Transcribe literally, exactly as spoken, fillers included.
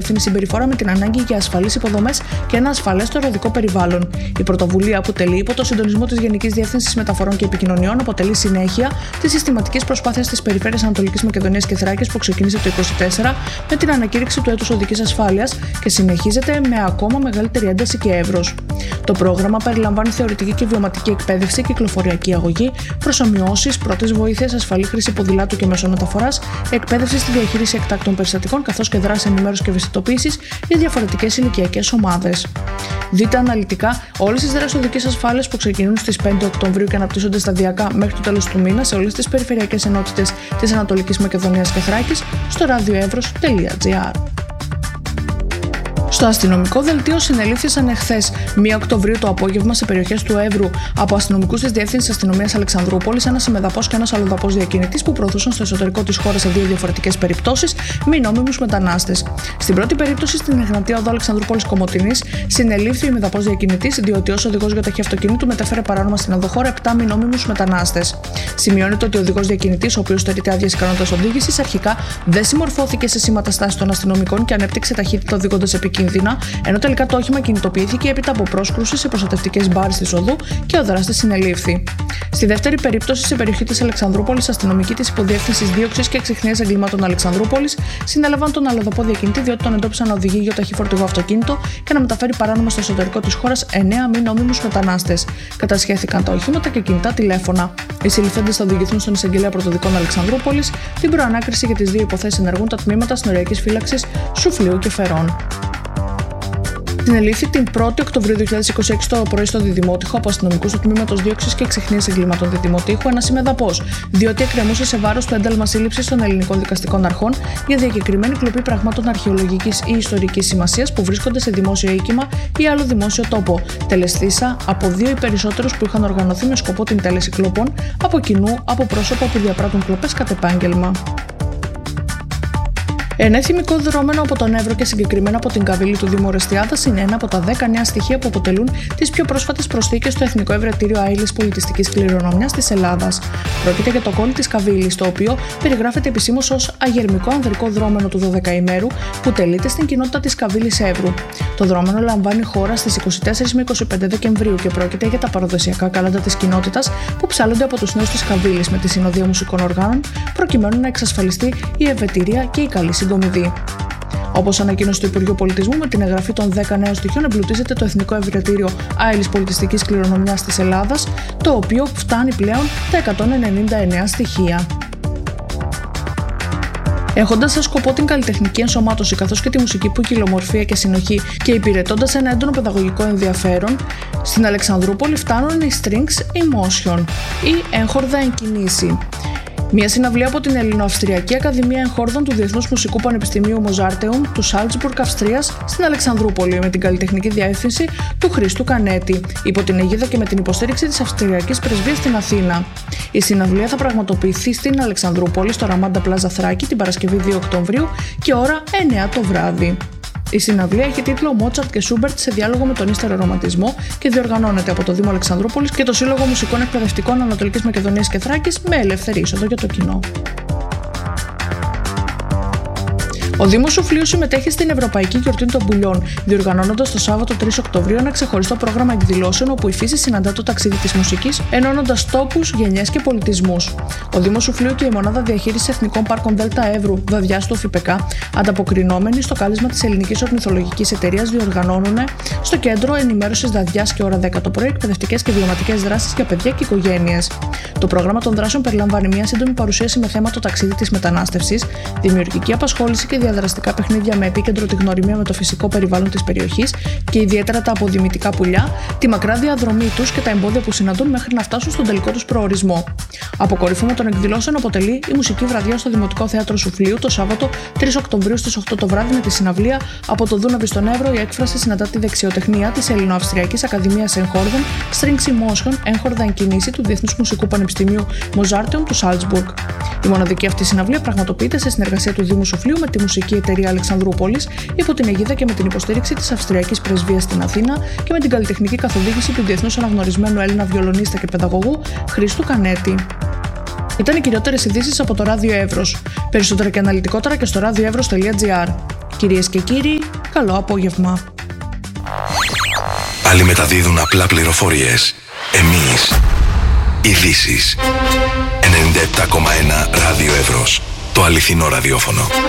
υπεύθυνη συμπεριφορά με την ανάγκη για ασφαλείς υποδομές και ένα ασφαλέστερο οδικό περιβάλλον. Η πρωτοβουλία, που τελεί υπό το συντονισμό της Γενικής Διεύθυνσης Μεταφορών και Επικοινωνιών, αποτελεί συνέχεια της συστηματικής προσπάθειας της Περιφέρειας Ανατολικής Μακεδονίας και Θράκης που ξεκίνησε το είκοσι τέσσερα με την ανακήρυξη του έτους οδικής ασφάλειας και συνεχίζεται με ακόμα μεγαλύτερη ένταση και εύρος. Το πρόγραμμα περιλαμβάνει θεωρητική και βιωματική εκπαίδευση, κυκλοφοριακή αγωγή, προσομοιώσεις, πρώτες βοήθειες, ασφαλή χρήση ποδηλάτου και μέσων μεταφοράς, εκπαίδευση στη διαχείριση εκτάκτων περιστατικών καθώς και δράση ενημέρωσης και ευαισθητοποίησης για διαφορετικές ηλικιακές ομάδες. Δείτε αναλυτικά όλες τις δράσεις οδικής ασφάλειας που ξεκινούν στις πέντε Οκτωβρίου και αναπτύσσονται σταδιακά μέχρι το τέλος του μήνα σε όλες τις περιφερειακές ενότητες της Ανατολικής Μακεδονίας και Θράκης στο ραδιοεύρος τελεία τζι άρ. Στο αστυνομικό δελτίο συνελήφθησαν εχθές, πρώτη Οκτωβρίου το απόγευμα, σε περιοχές του Εύρου από αστυνομικούς της Διεύθυνσης Αστυνομίας Αλεξανδρούπολης ένας ημεδαπός και ένας αλλοδαπός διακινητής που προωθούσαν στο εσωτερικό της χώρας σε δύο διαφορετικές περιπτώσεις μη νόμιμους μετανάστες. Στην πρώτη περίπτωση, στην Εγνατία Οδό Αλεξανδρούπολης Κομοτηνής, συνελήφθη ο ημεδαπός διακινητής, διότι ως οδηγός γιοταχή αυτοκινήτου μετέφερε παράνομα στην οδοχώρα επτά μη νόμιμους μετανάστες. Σημειώνεται ότι ο οδηγός διακινητής, ο οποίος στερείται άδειας ικανότητας οδήγησης, αρχικά δεν συμμορφώθηκε σε σήματα στάσης των αστυνομικών και ανέπτυξε ταχύτητα οδηγώντας επικίνδυνα, ενώ τελικά το όχημα κινητοποιήθηκε έπειτα από πρόσκρουση σε προστατευτικές μπάρες της οδού και ο δράστης συνελήφθη. Στη δεύτερη περίπτωση, σε περιοχή της Αλεξανδρούπολης, αστυνομικοί της Υποδιεύθυνσης Δίωξης και Εξιχνίας Εγκλημάτων Αλεξανδρούπολης συνέλαβαν τον αλλοδαπό διακινητή, διότι τον εντόπισαν να οδηγεί γιοταχή φορτηγό αυτοκίνητο και να μεταφέρει παράνομα στο εσωτερικό της χώρας εννέα μη νόμιμους μετανάστες. Κατασχέθηκαν τα οχήματα και κινητά τηλέφωνα. Οι συλληφθέντες θα οδηγηθούν στον εισαγγελέα πρωτοδικών Αλεξανδρούπολης. Την προανάκριση για τις δύο υποθέσεις ενεργούν τα τμήματα συνοριακής φύλαξης Σουφλίου και Φερών. Συνελήφθη την πρώτη Οκτωβρίου δύο χιλιάδες είκοσι έξι το πρωί στο Διδημότυχο από αστυνομικούς του Τμήματος Δίωξης και Εξιχνίας Εγκλημάτων Διδημοτύχου ένας ημεδαπός, διότι εκκρεμούσε σε βάρος του ένταλμα σύλληψης των ελληνικών δικαστικών αρχών για διακεκριμένη κλοπή πραγμάτων αρχαιολογικής ή ιστορικής σημασίας που βρίσκονται σε δημόσιο οίκημα ή άλλο δημόσιο τόπο, τελεσθήσα από δύο ή περισσότερους που είχαν οργανωθεί με σκοπό την τέλεση κλοπών από κοινού από πρόσωπα που διαπράττουν κλοπές κατ' επάγγελμα. Ένα θυμικό δρόμενο από τον Εύρο και συγκεκριμένα από την Καβίλη του Δήμου Ορεστιάδας είναι ένα από τα δέκα νέα στοιχεία που αποτελούν τις πιο πρόσφατες προσθήκες στο Εθνικό Ευρετήριο Άειλης Πολιτιστικής Κληρονομιάς της Ελλάδας. Πρόκειται για το κόλλι της Καβίλης, το οποίο περιγράφεται επισήμως ως αγερμικό ανδρικό δρόμενο του δωδεκαημέρου που τελείται στην κοινότητα της Καβίλης Εύρου. Το δρόμενο λαμβάνει χώρα στις είκοσι τέσσερις με είκοσι πέντε Δεκεμβρίου και πρόκειται για τα παραδοσιακά κάλαντα της κοινότητας που ψάλλονται από τους νέους της Καβίλης με τη συνοδεία μουσικών οργάνων προκειμένου να εξασφαλιστεί η ευετηρία και η καλή συγκομιδή. Όπως ανακοίνωσε το Υπουργείο Πολιτισμού, με την εγγραφή των δέκα νέων στοιχείων εμπλουτίζεται το Εθνικό Ευρετήριο Άειλης Πολιτιστικής Κληρονομιάς της Ελλάδας, το οποίο φτάνει πλέον τα εκατόν ενενήντα εννέα στοιχεία. Έχοντας σαν σκοπό την καλλιτεχνική ενσωμάτωση καθώς και τη μουσική ποικιλομορφία και συνοχή και υπηρετώντας ένα έντονο παιδαγωγικό ενδιαφέρον, στην Αλεξανδρούπολη φτάνουν οι Strings Emotion ή έγχορδα εν κινήσει. Μια συναυλία από την Ελληνοαυστριακή Ακαδημία Εγχόρδων του Διεθνούς Μουσικού Πανεπιστημίου Μοζάρτεουμ του Σάλτσμπουργκ, Αυστρίας, στην Αλεξανδρούπολη, με την καλλιτεχνική διεύθυνση του Χρήστου Κανέτη, υπό την αιγίδα και με την υποστήριξη της Αυστριακής Πρεσβείας στην Αθήνα. Η συναυλία θα πραγματοποιηθεί στην Αλεξανδρούπολη, στο Ραμάντα Πλάζα Θράκη, την Παρασκευή δύο Οκτωβρίου και ώρα εννέα το βράδυ. Η συναυλία έχει τίτλο Μότσαρτ και Σούμπερτ σε διάλογο με τον ύστερο ρομαντισμό και διοργανώνεται από το Δήμο Αλεξανδρούπολης και το Σύλλογο Μουσικών Εκπαιδευτικών Ανατολικής Μακεδονίας και Θράκης με ελεύθερη είσοδο για το κοινό. Ο Δήμος Σουφλίου συμμετέχει στην Ευρωπαϊκή Γιορτή των Πουλιών, διοργανώνοντας το Σάββατο τρεις Οκτωβρίου ένα ξεχωριστό πρόγραμμα εκδηλώσεων όπου η φύση συναντά το ταξίδι της μουσικής, ενώνοντας τόπους, γενιές και πολιτισμούς. Ο Δήμος Σουφλίου και η Μονάδα Διαχείρισης Εθνικών Πάρκων Δέλτα Εύρου, Δαδιάς του ΟΦΙΠΕΚΑ, ανταποκρινόμενοι στο κάλεσμα της Ελληνικής Ορνηθολογικής Εταιρείας, διοργανώνουν στο Κέντρο Ενημέρωσης Δαδιάς και ώρα δέκα το πρωί εκπαιδευτικές και βιωματικές δράσεις για παιδιά και οικογένειες. Το πρόγραμμα των δράσεων περιλαμβάνει μια σύντομη παρουσίαση με θέμα το ταξίδι της μετανάστευσης, δημιουργική απασχόληση και διαδραστικά παιχνίδια με επίκεντρο τη γνωριμία με το φυσικό περιβάλλον της περιοχής και ιδιαίτερα τα αποδημητικά πουλιά, τη μακρά διαδρομή τους και τα εμπόδια που συναντούν μέχρι να φτάσουν στον τελικό τους προορισμό. Αποκορύφωμα των εκδηλώσεων αποτελεί η μουσική βραδιά στο Δημοτικό Θέατρο Σουφλίου το Σάββατο τρεις Οκτωβρίου στις οκτώ το βράδυ με τη συναυλία Από το Δούναβι στον Εύρο, η έκφραση συναντά τη δεξιοτεχνία της Ελληνοαυστριακής Ακαδημίας Εγχόρδων, Strings Emotion, έγχορδα εν κινήσει του Διεθνούς Μουσικού Πανεπιστημίου Μοζάρτεουμ του Σάλτσμπουργκ. Η μοναδική αυτή συναυλία πραγματοποιείται σε συνεργασία του Δήμου Σουφλίου με τη Μουσική Εταιρεία Αλεξανδρούπολης, υπό την αιγίδα και με την υποστήριξη της Αυστριακής Πρεσβείας στην Αθήνα και με την καλλιτεχνική καθοδήγηση του διεθνώς αναγνωρισμένου Έλληνα βιολονίστα και παιδαγωγού Χρήστου Κανέτη. Ήταν οι κυριότερες ειδήσεις από το Ράδιο Εύρος. Περισσότερα και αναλυτικότερα και στο ραδιοεύρος τελεία τζι άρ. Κυρίες και κύριοι, καλό απόγευμα. Άλλοι μεταδίδουν απλά πληροφορίες. Εμείς, ειδήσεις. ενενήντα επτά κόμμα ένα Ράδιο Εύρος. Το αληθινό ραδιόφωνο.